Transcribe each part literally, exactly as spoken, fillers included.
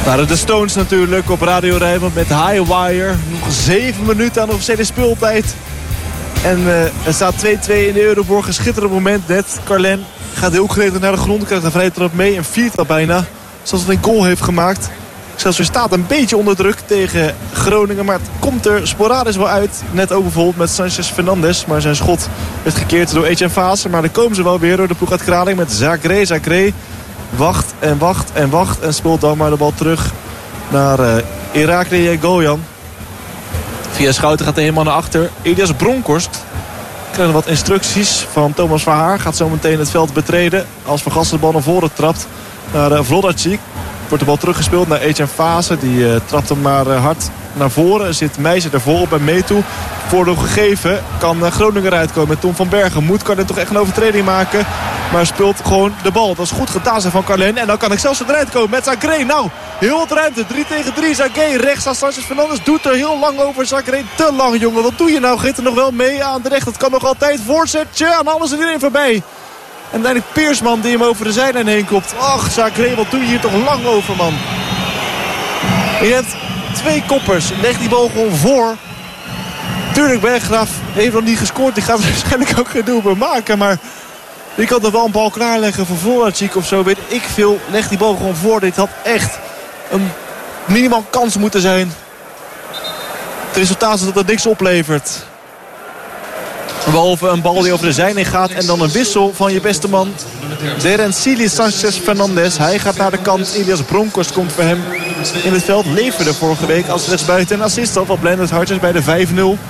Nou, de Stones natuurlijk op Radio Rijnmond met High Wire. Nog zeven minuten aan de officiële speeltijd. En uh, er staat twee-twee in de Euroborg. Een schitterend moment net. Carlen gaat heel gretig naar de grond. Krijgt een vrije trap mee en viert dat bijna. Zoals het een goal heeft gemaakt. Excelsior staat een beetje onder druk tegen Groningen. Maar het komt er sporadisch wel uit. Net ook bijvoorbeeld met Sanchez Fernandes. Maar zijn schot werd gekeerd door Etienne Vaassen. Maar dan komen ze wel weer door de ploeg uit Kralingen met Zagré. Zagré wacht en wacht en wacht. En speelt dan maar de bal terug naar uh, Irakli Gojan. Via Schouten gaat hij helemaal naar achter. Elias Bronkhorst krijgt wat instructies van Thomas Verhaar. Gaat zo meteen het veld betreden. Als Van Gasten de bal naar voren trapt naar uh, Vlodarczyk. Wordt de bal teruggespeeld naar Etienne Vaassen. Die uh, trapt hem maar uh, hard naar voren. Zit Meijzer ervoor op en mee toe. Voordeel gegeven. Kan uh, Groningen eruit komen met Tom van Bergen. Moet Carlen toch echt een overtreding maken. Maar speelt gewoon de bal. Dat is goed gedaan zijn van Carlen. En dan kan ik zelfs eruit komen met Zagré. Nou, heel wat ruimte. drie tegen drie. Zagré rechts aan Sanchez Fernandes. Doet er heel lang over. Zagré te lang, jongen. Wat doe je nou? Geet er nog wel mee aan de recht. Dat kan nog altijd. Voorzetje. En alles er iedereen voorbij. En uiteindelijk Peersman die hem over de zijlijn heen kopt. Ach, Zagré, wat doe je hier toch lang over, man. Je hebt twee koppers. Leg die bal gewoon voor. Tuurlijk, Berggraaf heeft nog niet gescoord. Die gaat waarschijnlijk ook geen doelpunt maken. Maar die kan toch wel een bal klaarleggen voor Vlodarczyk of zo. Weet ik veel. Leg die bal gewoon voor. Dit had echt een minimaal kans moeten zijn. Het resultaat is dat het niks oplevert. Behalve een bal die over de zijlijn gaat. En dan een wissel van je beste man. Derencili Sanchez Fernandes. Hij gaat naar de kant. Elias Bronkhorst komt voor hem in het veld. Leverde vorige week als rechtsbuiten en assist al van Blended Hartjes bij de vijf nul.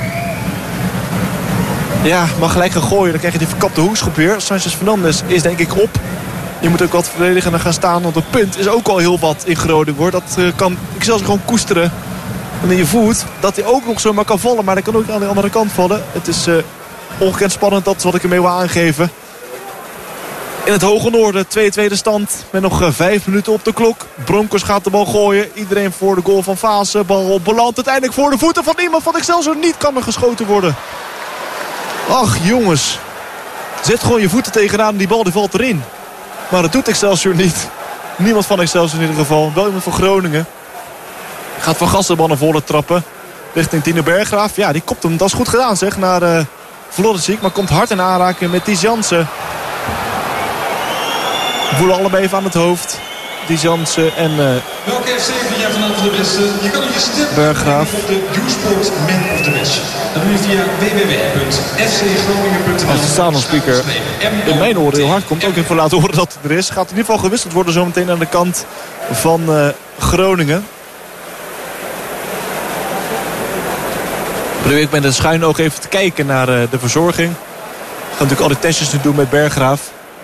Ja, mag gelijk gaan gooien. Dan krijg je die verkapte hoekschop weer. Sanchez Fernandes is denk ik op. Je moet ook wat verdedigender gaan staan. Want het punt is ook al heel wat in Groningen, hoor. Dat uh, kan ik zelfs gewoon koesteren. En in je voet dat hij ook nog zomaar kan vallen. Maar hij kan ook aan de andere kant vallen. Het is uh, ongekend spannend. Dat is wat ik ermee wil aangeven. In het hoge noorden, twee-twee de stand. Met nog uh, vijf minuten op de klok. Bronkhorst gaat de bal gooien. Iedereen voor de goal van Vaassen. Bal belandt uiteindelijk voor de voeten van iemand van Excelsior. Niet kan er geschoten worden. Ach jongens. Zet gewoon je voeten tegenaan en die bal die valt erin. Maar dat doet Excelsior niet. Niemand van Excelsior in ieder geval. Wel iemand van Groningen. Gaat Van Gasten de bal naar voren trappen. Richting Tino Berggraaf. Ja, die kopt hem. Dat is goed gedaan zeg. Naar uh, Vlodarczyk. Maar komt hard in aanraking met Ties Jansen. Voelen allebei even aan het hoofd. Ties Jansen en... Uh, Welke F C vind jij vanavond de beste? Je kan je stem Berggraaf op de YouSport Man of the Match. Dat doe je via w w w punt f c groningen punt n l. Als de stadionspeaker in mijn oren heel hard komt. Ook even laten horen dat het er is. Gaat in ieder geval gewisseld worden zometeen aan de kant van uh, Groningen. Probeer ik met een schuin oog even te kijken naar uh, de verzorging. Ik ga natuurlijk al die testjes nu doen met Berggraaf.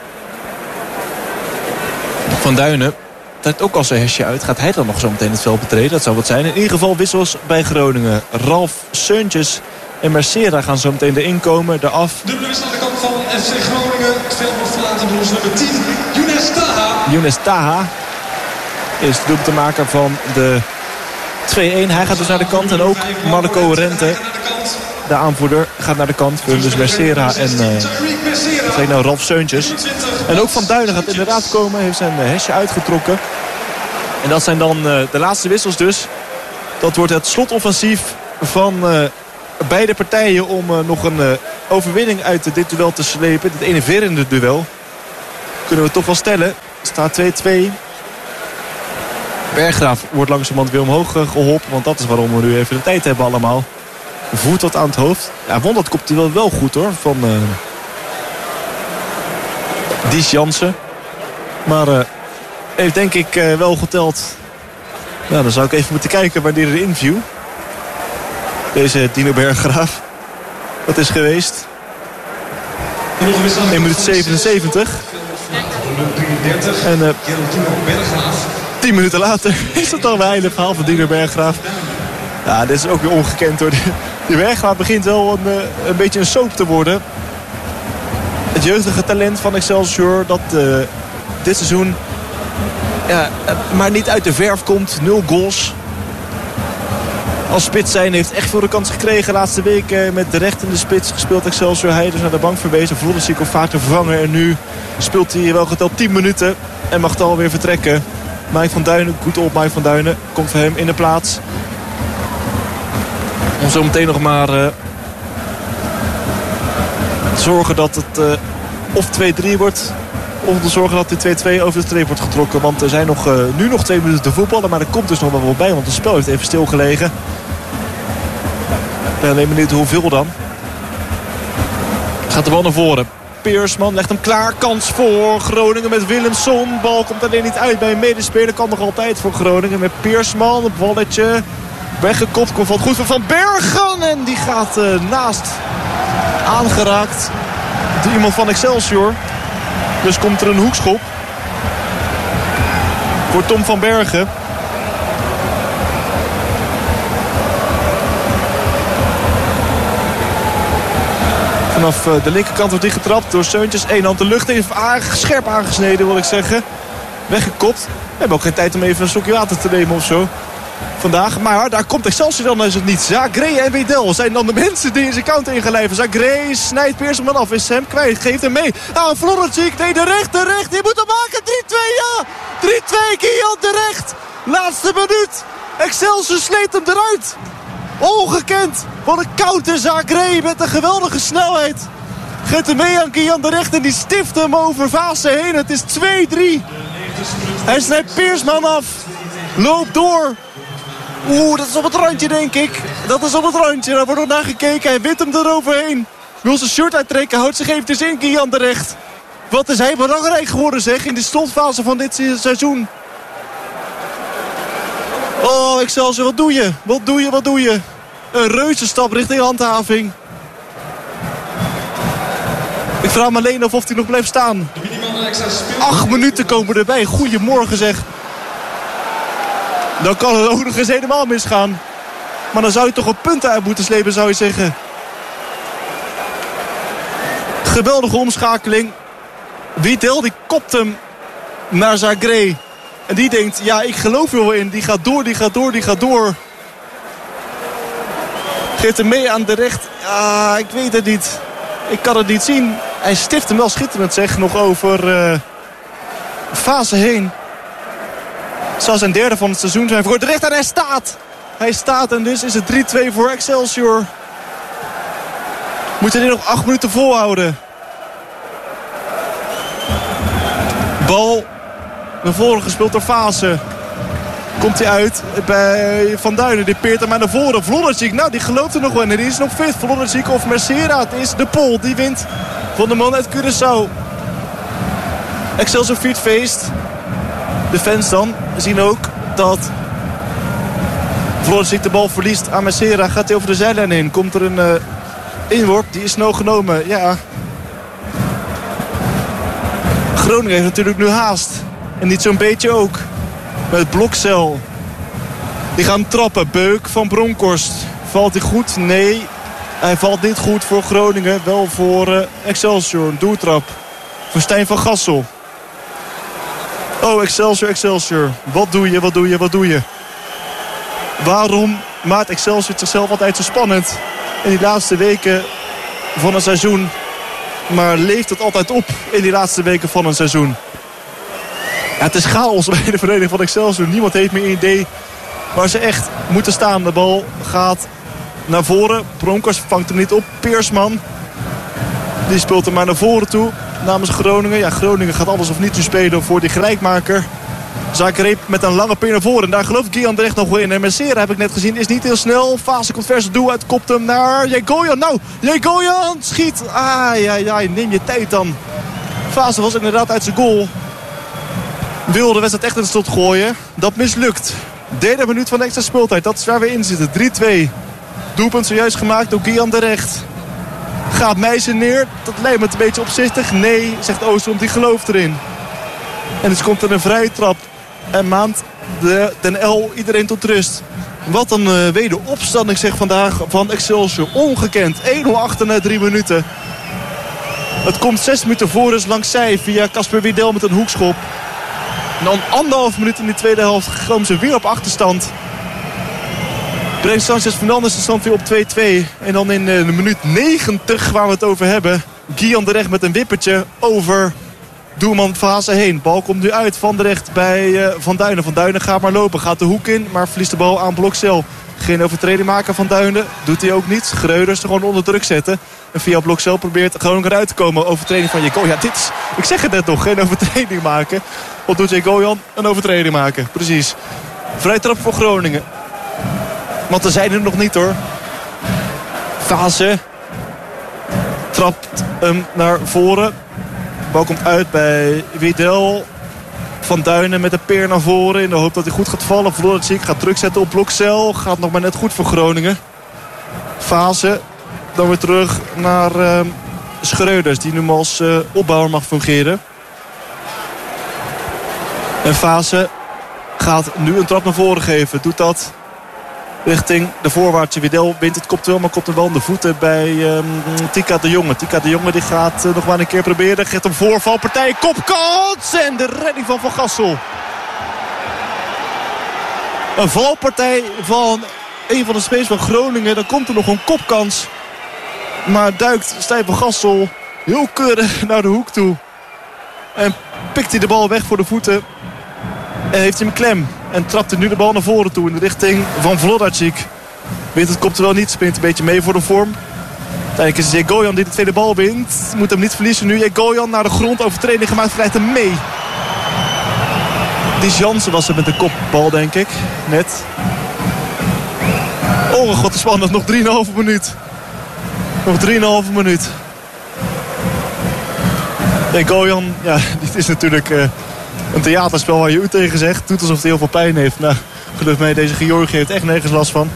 Van Duinen trekt ook al zijn hesje uit. Gaat hij dan nog zo meteen het veld betreden? Dat zou wat zijn. In ieder geval wissels bij Groningen. Ralf Seuntjes en Mercera gaan zo meteen erin komen. Eraf. Dubbele wissel aan de kant van F C Groningen. Het veld wordt verlaten door ons nummer tien. Younes Taha. Younes Taha is de doelpuntenmaker van de twee-een. Hij gaat dus naar de kant. En ook Marco Rente, de aanvoerder, gaat naar de kant. Voor dus Mercera en uh, nou Ralf Seuntjes. En ook Van Duinen gaat inderdaad komen. Heeft zijn hesje uitgetrokken. En dat zijn dan uh, de laatste wissels dus. Dat wordt het slotoffensief van uh, beide partijen om uh, nog een uh, overwinning uit dit duel te slepen. Dit enerverende duel. Kunnen we toch wel stellen. Staat twee-twee. Berggraaf wordt langzamerhand weer omhoog uh, geholpen. Want dat is waarom we nu even de tijd hebben allemaal. Voert wat aan het hoofd. Ja, won dat komt hij wel, wel goed hoor. Van uh, Ties Jansen. Maar uh, heeft denk ik uh, wel geteld. Nou, dan zou ik even moeten kijken wanneer de interview. Deze Dino Berggraaf. Wat is geweest? één minuut zevenenzeventig. En uh, tien minuten later is dat al weinig verhaal van Dino Berggraaf. Ja, dit is ook weer ongekend hoor. Die Berggraaf begint wel een, een beetje een soap te worden. Het jeugdige talent van Excelsior dat uh, dit seizoen ja, maar niet uit de verf komt. Nul goals. Als spits zijn heeft echt veel de kans gekregen. Laatste week uh, met de recht in de spits gespeeld Excelsior. Hij dus naar de bank verwezen. Vlodarczyk of vaak te vervangen. En nu speelt hij wel geteld tien minuten. En mag dan alweer vertrekken. Mike van Duinen, goed op Mike van Duinen. Komt voor hem in de plaats. Om zo meteen nog maar uh, te zorgen dat het uh, of twee drie wordt. Of te zorgen dat die twee twee over de streep wordt getrokken. Want er zijn nog, uh, nu nog twee minuten te voetballen. Maar er komt dus nog wel wat bij. Want het spel heeft even stilgelegen. Ik ben alleen benieuwd hoeveel dan. Gaat er wel naar voren. Peersman legt hem klaar. Kans voor Groningen met Willemson. Bal komt alleen niet uit bij een medespeler. Kan nog altijd voor Groningen met Peersman. Een balletje. Weggekopt. Komt van goed van Van Bergen. En die gaat uh, naast. Aangeraakt. Door iemand van Excelsior. Dus komt er een hoekschop. Voor Tom van Bergen. Vanaf de linkerkant wordt die getrapt door Seuntjes. Eén hand de lucht in. Scherp aangesneden wil ik zeggen. Weggekopt. We hebben ook geen tijd om even een slokje water te nemen of zo. Vandaag. Maar daar komt Excelsior dan is het niet. Zagré en Wedel zijn dan de mensen die in zijn kant ingelijven. Zagré snijdt Peersman af. Is hem kwijt. Geeft hem mee. Ah, Florentziek. Nee, de recht, de recht. Die moet hem maken. drie twee, ja. drie twee, Kian de recht. Laatste minuut. Excelsior sleet hem eruit. Ongekend. Wat een koude Zagré met een geweldige snelheid. Geeft hem mee aan Kian de recht. En die stift hem over Vaassen heen. Het is twee drie. Hij snijdt Peersman af. Loopt door. Oeh, dat is op het randje, denk ik. Dat is op het randje. Daar wordt nog naar gekeken. Hij wint hem eroverheen. Wil zijn shirt uittrekken. Houdt zich eventjes in, Kian de recht. Wat is hij belangrijk geworden, zeg. In de slotfase van dit seizoen. Oh, Excelsior, wat doe je? Wat doe je, wat doe je? Een reuzenstap richting handhaving. Ik vraag me alleen af of hij nog blijft staan. Acht minuten komen erbij. Goedemorgen, zeg. Dan kan het ook nog eens helemaal misgaan. Maar dan zou je toch op punten uit moeten slepen, zou je zeggen. Geweldige omschakeling. Wiedel, die kopt hem naar Zagré. En die denkt, ja, ik geloof er wel in. Die gaat door, die gaat door, die gaat door. Geeft hem mee aan de recht. Ja, ik weet het niet. Ik kan het niet zien. Hij stift hem wel schitterend, zeg, nog over uh, fase heen. Het zal zijn derde van het seizoen zijn voor de recht. En hij staat. Hij staat en dus is het drie twee voor Excelsior. Moeten dit nog acht minuten volhouden. Bal naar voren gespeeld door Vaassen. Komt hij uit bij Van Duinen. Die peert hem maar naar voren. Vlodderziek, nou die gelooft er nog wel in. Die is nog fit. Vlodderziek of Mercera. Het is de Pol. Die wint van de man uit Curaçao. Excelsior viert feest. De fans dan zien ook dat Vlodderziek de bal verliest aan Mercera. Gaat hij over de zijlijn in. Komt er een uh, inworp. Die is snel genomen. Ja. Groningen heeft natuurlijk nu haast. En niet zo'n beetje ook. Met Blokcel. Die gaan trappen. Beuk van Bronkhorst. Valt hij goed? Nee. Hij valt niet goed voor Groningen. Wel voor uh, Excelsior. Een doeltrap. Voor Stijn van Gassel. Oh, Excelsior, Excelsior. Wat doe je, wat doe je, wat doe je? Waarom maakt Excelsior zichzelf altijd zo spannend? In die laatste weken van een seizoen. Maar leeft het altijd op in die laatste weken van een seizoen? Ja, het is chaos bij de verdediging van Excelsior. Niemand heeft meer een idee waar ze echt moeten staan. De bal gaat naar voren. Bronkhorst vangt hem niet op. Peersman. Die speelt hem maar naar voren toe. Namens Groningen. Ja, Groningen gaat alles of niet nu spelen voor die gelijkmaker. Zagré met een lange peer naar voren. En daar gelooft Kian de recht nog wel in. En Mercera heb ik net gezien. Is niet heel snel. Fase komt vers doel uit. Kopt hem naar Jegoyan. Nou, Jegoyan schiet. Ah, ja, ja. Neem je tijd dan. Fase was inderdaad uit zijn goal. Wilde de wedstrijd echt in de slot gooien. Dat mislukt. Derde minuut van de extra speeltijd. Dat is waar we in zitten. drie twee. Doelpunt zojuist gemaakt door Kian de recht. Gaat Meijsen neer. Dat lijkt me een beetje opzichtig. Nee, zegt Oosterholt. Die gelooft erin. En dus komt er een vrije trap. En maand de, den L iedereen tot rust. Wat een uh, wederopstand, ik zeg vandaag, van Excelsior. Ongekend. één nul achter na drie minuten. Het komt zes minuten voor dus langs zij via Casper Wiedel met een hoekschop. En dan anderhalf minuut in de tweede helft komen ze weer op achterstand. Brengt Sanchez Fernandes de stand weer op twee twee. En dan in uh, de minuut negentig waar we het over hebben. Kian de recht met een wippertje over doelman Fase heen. Bal komt nu uit van de recht bij uh, Van Duinen. Van Duinen gaat maar lopen. Gaat de hoek in, maar verliest de bal aan Blokcel. Geen overtreding maken van Duinen. Doet hij ook niet. Schreuders er gewoon onder druk zetten. En via Blokcel probeert Groningen eruit te komen. Overtreding van Jegoyan. Ja, dit is, ik zeg het net nog. Geen overtreding maken. Of doet Jegoyan een overtreding maken. Precies. Vrij trap voor Groningen. Want er zijn er nog niet hoor. Fase trapt hem naar voren. De bal komt uit bij Wiedel. Van Duinen met de peer naar voren. In de hoop dat hij goed gaat vallen. Vlodicic gaat druk zetten op Blokcel. Gaat nog maar net goed voor Groningen. Fase. Dan weer terug naar uh, Schreuders. Die nu als uh, opbouwer mag fungeren. En Fase gaat nu een trap naar voren geven. Doet dat richting de voorwaartse. Wiedel wint het kopduel, maar komt hem wel in de voeten bij um, Tika de Jonge. Tika de Jonge die gaat uh, nog maar een keer proberen. Geeft een voorvalpartij, kopkans en de redding van Van Gassel. Een valpartij van een van de spelers van Groningen. Dan komt er nog een kopkans. Maar duikt Stijn van Gassel heel keurig naar de hoek toe. En pikt hij de bal weg voor de voeten. En heeft hij hem klem. En trapt hij nu de bal naar voren toe in de richting van Vlodicic. Wint het komt er wel niet. Springt een beetje mee voor de vorm. Uiteindelijk is het Jegoyan die de tweede bal wint. Moet hem niet verliezen nu. Jegoyan naar de grond. Overtreding gemaakt. Krijgt hem mee. Dies Jansen was er met de kopbal denk ik. Net. Oh god, te spannend. Nog drieënhalve minuut. Nog drieënhalve minuut. Jegoyan, ja, dit is natuurlijk uh, een theaterspel waar je u tegen zegt. Doet alsof hij heel veel pijn heeft. Nou, geloof mij, deze Georgië heeft echt nergens last van.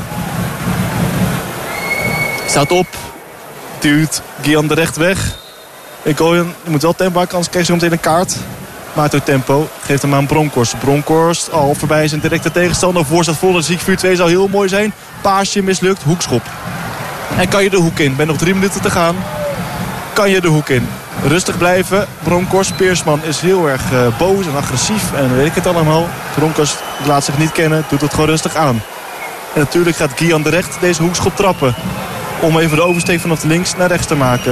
Staat op. Duwt Gian de recht weg. Jegoyan, je moet wel tempo maken, anders krijg je zo meteen een kaart. Maakt ook tempo. Geeft hem aan Bronkhorst. Bronkhorst al voorbij zijn directe tegenstander. Voor staat vol. Dat vier twee zou heel mooi zijn. Paasje mislukt. Hoekschop. En kan je de hoek in. Ben nog drie minuten te gaan. Kan je de hoek in. Rustig blijven. Bronkhorst. Peersman is heel erg uh, boos en agressief. En weet ik het allemaal. Bronkhorst laat zich niet kennen. Doet het gewoon rustig aan. En natuurlijk gaat Gian de recht deze hoekschop trappen. Om even de oversteek vanaf de links naar rechts te maken.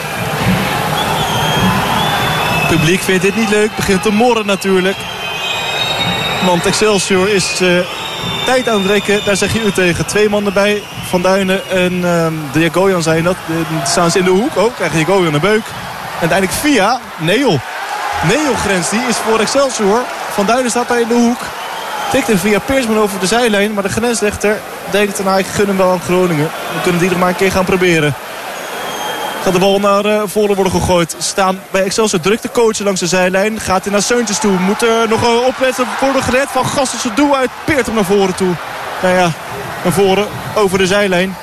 Het publiek vindt dit niet leuk. Begint te morren natuurlijk. Want Excelsior is uh, tijd aan het rekken. Daar zeg je u tegen. Twee man erbij. Van Duinen en uh, de Jegoyan zijn dat. Uh, staan ze in de hoek. Oh, krijgt Jegoyan een beuk. En uiteindelijk via Neil. Neil grens die is voor Excelsior. Van Duinen staat daar in de hoek. Tikt hem via Peersman over de zijlijn. Maar de grensrechter denkt, nou, ik gun hem wel aan Groningen. We kunnen die nog maar een keer gaan proberen. Gaat de bal naar uh, voren worden gegooid. Staan bij Excelsior druk te coachen langs de zijlijn. Gaat hij naar Seuntjes toe. Moet er nog uh, opletten worden gered van Gassel zijn doel uit. Peert hem naar voren toe. Nou ja, naar voren over de zijlijn.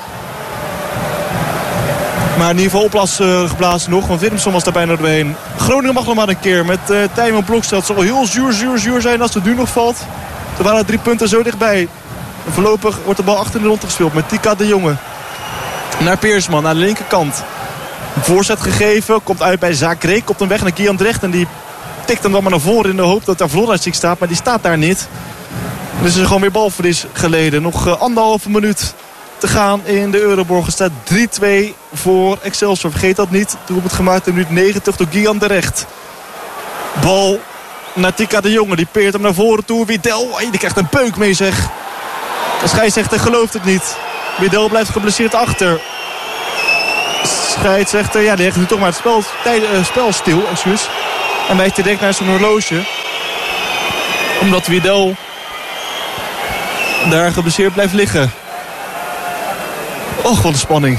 Maar in ieder geval oplas uh, geblazen nog. Want Willemson was daar bijna doorheen. Groningen mag nog maar een keer met uh, Tijmen Blokcel. Het zal heel zuur, zuur, zuur zijn als het nu nog valt. Er waren drie punten zo dichtbij. En voorlopig wordt de bal achter de rond gespeeld met Tika de Jonge. Naar Peersman, aan de linkerkant. Een voorzet gegeven, komt uit bij Zakré. Komt hem weg naar Gian Drecht en die tikt hem dan maar naar voren in de hoop dat daar Vlodicic staat. Maar die staat daar niet. Dus er is gewoon weer balverlies geleden. Nog uh, anderhalve minuut te gaan in de Euroborg. Er staat drie twee voor Excelsior. Vergeet dat niet. Toen het gemaakt in minuut negentig door Gian Drecht. Bal naar Tika de Jonge. Die peert hem naar voren toe. Wiedel, die krijgt een peuk mee zeg. De scheidsrechter gelooft het niet. Wiedel blijft geblesseerd achter. Scheidsrechter, ja, die legt nu toch maar het spel, tij, uh, spel stil. Excuus. En wijst direct naar zijn horloge. Omdat Wiedel daar geblesseerd blijft liggen. Och, wat een spanning.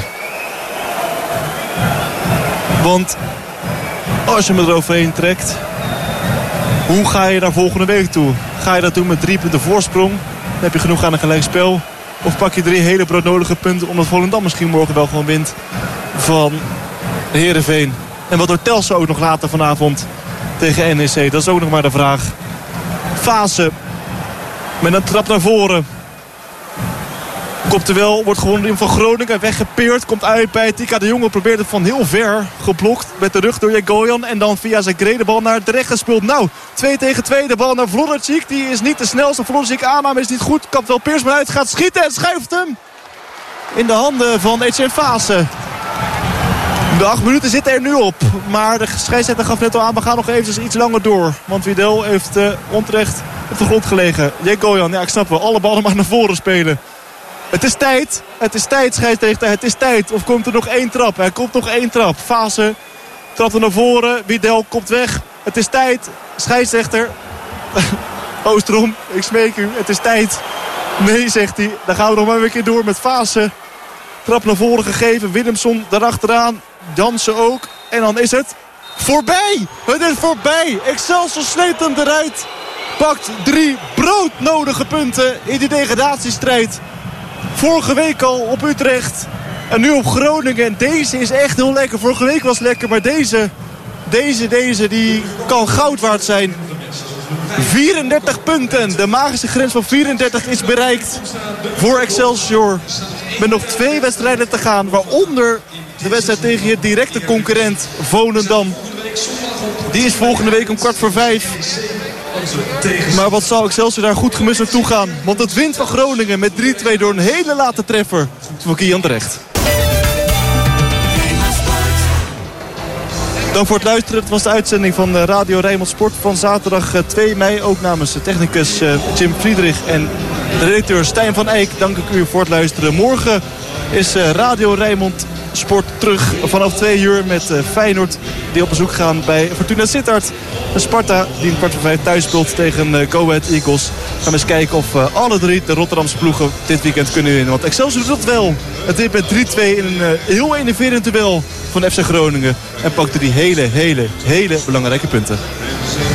Want als je hem eroverheen trekt, hoe ga je daar volgende week toe? Ga je dat doen met drie punten voorsprong? Dan heb je genoeg aan een gelijkspel. Of pak je drie hele broodnodige punten omdat Volendam misschien morgen wel gewoon wint van Heerenveen. En wat doet Telstar ook nog later vanavond tegen N E C? Dat is ook nog maar de vraag. Fase met een trap naar voren. Komt er wel, wordt gewonnen in van Groningen. Weggepeerd, komt uit bij Tika de Jonge. Probeert het van heel ver, geblokt met de rug door Jegoyan. En dan via zijn de bal naar de recht gespeeld. Nou, twee tegen twee, de bal naar Vlodicic. Die is niet de snelste. Vlodicic aanname is niet goed. Kapt wel Peersman uit, gaat schieten en schuift hem in de handen van Etienne Fase. De acht minuten zitten er nu op. Maar de scheidsrechter gaf net al aan, we gaan nog eventjes iets langer door. Want Widel heeft uh, onterecht op de grond gelegen. Jekojan, ja ik snap wel, alle ballen maar naar voren spelen. Het is tijd, het is tijd scheidsrechter, het is tijd. Of komt er nog één trap? Er komt nog één trap. Fase trapt er naar voren, Widel komt weg. Het is tijd, scheidsrechter. Oosterom, ik smeek u, het is tijd. Nee, zegt hij. Dan gaan we nog maar weer een keer door met Fase. Trap naar voren gegeven, Willemson daarachteraan. Jansen ook. En dan is het voorbij. Het is voorbij. Excelsior sleept hem eruit. Pakt drie broodnodige punten in die degradatiestrijd. Vorige week al op Utrecht. En nu op Groningen. En deze is echt heel lekker. Vorige week was lekker, maar deze, deze, deze, die kan goud waard zijn. vierendertig punten. De magische grens van vierendertig is bereikt voor Excelsior. Met nog twee wedstrijden te gaan. Waaronder de wedstrijd tegen je directe concurrent Volendam. Die is volgende week om kwart voor vijf. Maar wat zou Excelsior daar goed gemist naartoe gaan. Want het wint van Groningen met drie twee door een hele late treffer van Kian Terecht. Dank voor het luisteren. Het was de uitzending van Radio Rijnmond Sport van zaterdag twee mei. Ook namens de technicus Jim Friedrich en de redacteur Stijn van Eyck. Dank ik u voor het luisteren. Morgen is Radio Rijnmond Sport terug vanaf twee uur met Feyenoord die op bezoek gaan bij Fortuna Sittard. En Sparta die een kwart voor vijf thuis speelt tegen Go Ahead Eagles. Gaan we eens kijken of alle drie de Rotterdamse ploegen dit weekend kunnen winnen. Want Excelsior doet het wel. Het wint met drie twee in een heel enerverend duel van F C Groningen. En pakte die hele, hele, hele belangrijke punten.